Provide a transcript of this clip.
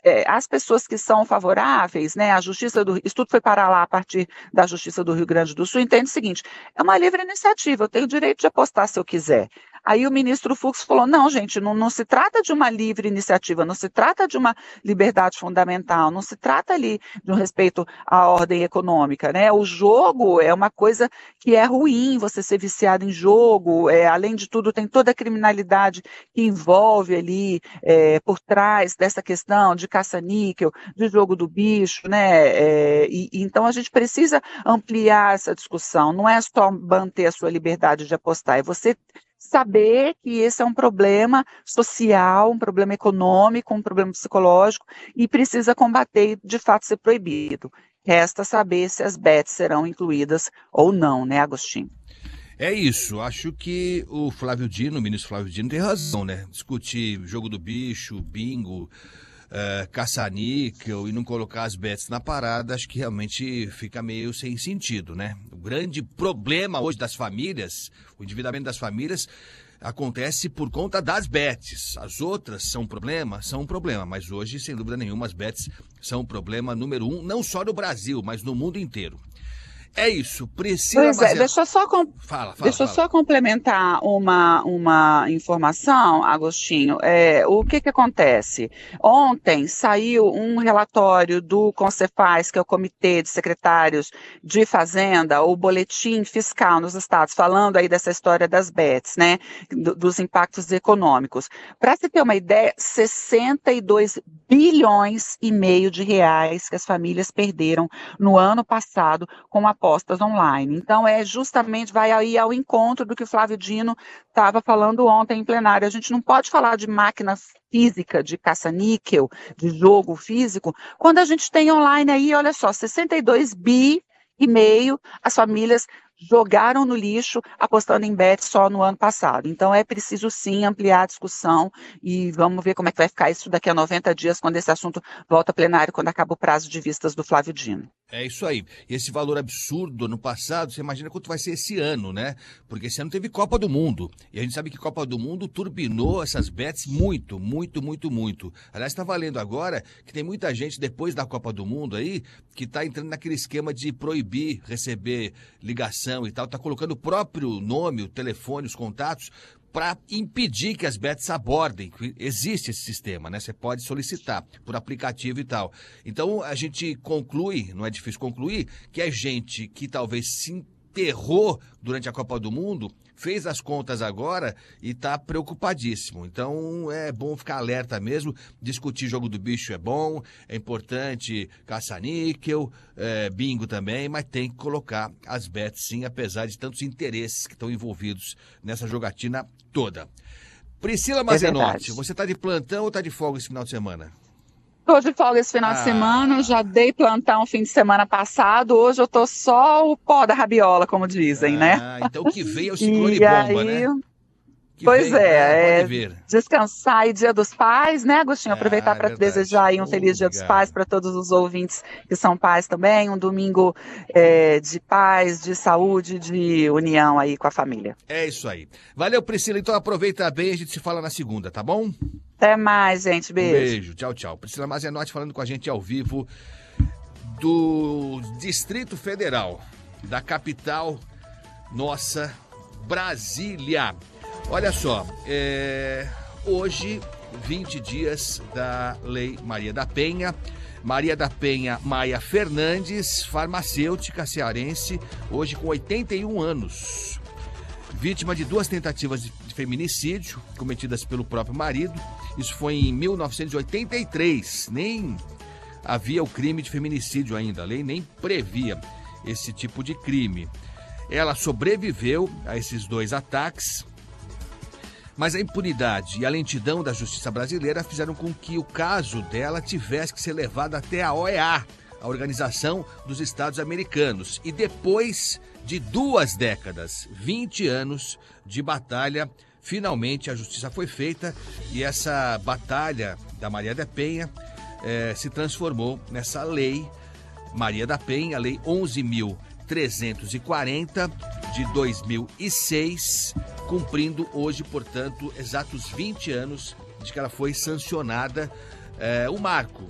as pessoas que são favoráveis, né, isso tudo foi parar lá a partir da Justiça do Rio Grande do Sul, entende o seguinte, é uma livre iniciativa, eu tenho o direito de apostar se eu quiser. Aí o ministro Fux falou, não, gente, não se trata de uma livre iniciativa, não se trata de uma liberdade fundamental, não se trata ali de um respeito à ordem econômica, né? O jogo é uma coisa que é ruim, você ser viciado em jogo, além de tudo tem toda a criminalidade que envolve ali por trás dessa questão de caça-níquel, de jogo do bicho, né? Então a gente precisa ampliar essa discussão, não é só manter a sua liberdade de apostar, é você saber que esse é um problema social, um problema econômico, um problema psicológico e precisa combater e, de fato, ser proibido. Resta saber se as bets serão incluídas ou não, né, Agostinho? É isso, acho que o ministro Flávio Dino tem razão, né? Discutir jogo do bicho, bingo, caça-níquel e não colocar as bets na parada, acho que realmente fica meio sem sentido, né? O grande problema hoje das famílias, o endividamento das famílias, acontece por conta das bets. As outras são um problema, mas hoje, sem dúvida nenhuma, as bets são um problema número 1, não só no Brasil, mas no mundo inteiro. É isso, Priscila Mazerotti. Deixa eu só complementar uma informação, Agostinho. O que acontece? Ontem saiu um relatório do Concefaz, que é o Comitê de Secretários de Fazenda, o boletim fiscal nos estados, falando aí dessa história das bets, né, dos impactos econômicos. Para se ter uma ideia, 62 bilhões e meio de reais que as famílias perderam no ano passado com apostas online. Então, justamente, vai aí ao encontro do que o Flávio Dino estava falando ontem em plenário. A gente não pode falar de máquina física, de caça-níquel, de jogo físico, quando a gente tem online aí, olha só, 62 bi e meio, as famílias jogaram no lixo apostando em bets só no ano passado. Então é preciso sim ampliar a discussão e vamos ver como é que vai ficar isso daqui a 90 dias, quando esse assunto volta a plenário, quando acaba o prazo de vistas do Flávio Dino. É isso aí. E esse valor absurdo no passado, você imagina quanto vai ser esse ano, né? Porque esse ano teve Copa do Mundo. E a gente sabe que Copa do Mundo turbinou essas bets muito, muito, muito, muito. Aliás, está valendo agora que tem muita gente depois da Copa do Mundo aí que está entrando naquele esquema de proibir receber ligação e tal. Está colocando o próprio nome, o telefone, os contatos, para impedir que as bets abordem. Existe esse sistema, né? Você pode solicitar por aplicativo e tal. Então, a gente conclui, não é difícil concluir, que é gente que talvez se enterrou durante a Copa do Mundo, fez as contas agora e está preocupadíssimo. Então, é bom ficar alerta mesmo. Discutir jogo do bicho é bom, é importante caça-níquel, bingo também, mas tem que colocar as bets sim, apesar de tantos interesses que estão envolvidos nessa jogatina toda. Priscila Mazerotti, você está de plantão ou está de folga esse final de semana? Estou de folga esse final de semana, já dei plantão fim de semana passado, hoje eu estou só o pó da rabiola, como dizem, né? Então que veio é o ciclone bomba, né? Pois descansar aí Dia dos Pais, né, Agostinho? Aproveitar para desejar aí um feliz Dia dos Pais para todos os ouvintes que são pais também, um domingo de paz, de saúde, de união aí com a família. É isso aí. Valeu, Priscila, então aproveita bem, a gente se fala na segunda, tá bom? Até mais, gente, beijo. Beijo, tchau, tchau. Priscila Mazerotti falando com a gente ao vivo do Distrito Federal, da capital nossa, Brasília. Olha só, hoje, 20 dias da Lei Maria da Penha. Maria da Penha Maia Fernandes, farmacêutica cearense, hoje com 81 anos. Vítima de 2 tentativas de feminicídio cometidas pelo próprio marido. Isso foi em 1983. Nem havia o crime de feminicídio ainda. A lei nem previa esse tipo de crime. Ela sobreviveu a esses 2 ataques. Mas a impunidade e a lentidão da justiça brasileira fizeram com que o caso dela tivesse que ser levado até a OEA, a Organização dos Estados Americanos. E depois de 2 décadas, 20 anos de batalha, finalmente a justiça foi feita e essa batalha da Maria da Penha se transformou nessa lei Maria da Penha, a Lei 11.340 de 2006, cumprindo hoje, portanto, exatos 20 anos de que ela foi sancionada, o marco